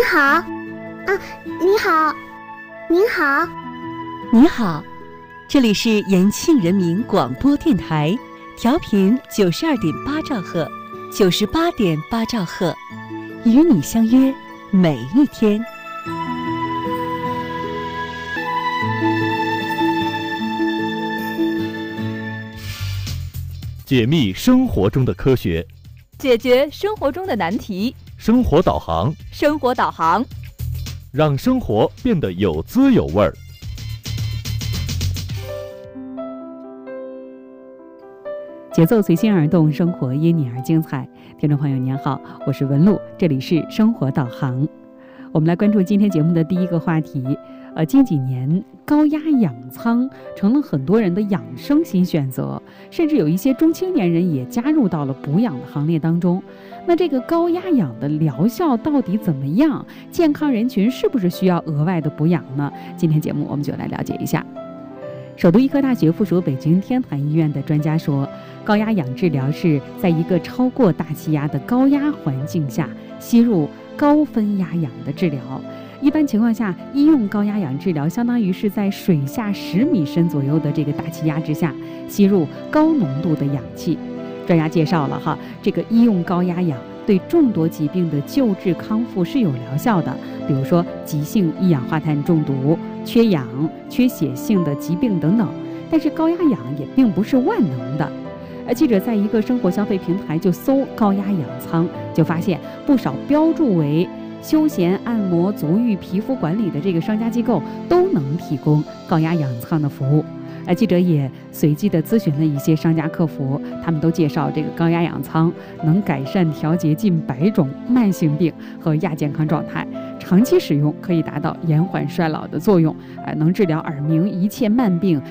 好，你好，您好， 你好，这里是延庆人民广播电台，调频92.8兆赫，98.8兆赫，与你相约每一天。 解密生活中的科学， 解决生活中的难题。 生活导航， 生活导航， 让生活变得有滋有味儿。 节奏随心而动，生活因你而精彩。听众朋友您好，我是文露，这里是生活导航。我们来关注今天节目的第一个话题。近几年高压氧舱成了很多人的养生新选择，甚至有一些中青年人也加入到了补氧的行列当中。那这个高压氧的疗效到底怎么样？健康人群是不是需要额外的补氧呢？今天节目我们就来了解一下。首都医科大学附属北京天坛医院的专家说，高压氧治疗是在一个超过大气压的高压环境下吸入高分压氧的治疗。一般情况下，医用高压氧治疗相当于是在水下10米深左右的这个大气压之下吸入高浓度的氧气。专家介绍了这个医用高压氧对众多疾病的救治康复是有疗效的，比如说急性一氧化碳中毒、缺氧、缺血性的疾病等等。但是高压氧也并不是万能的。记者在一个生活消费平台就搜高压氧舱，就发现不少标注为休闲按摩、足浴、皮肤管理的这个商家机构都能提供高压氧舱的服务。记者也随机的咨询了一些商家客服，他们都介绍这个高压氧舱能改善调节近100种慢性病和亚健康状态，长期使用可以达到延缓衰老的作用，能治疗耳鸣、一切慢病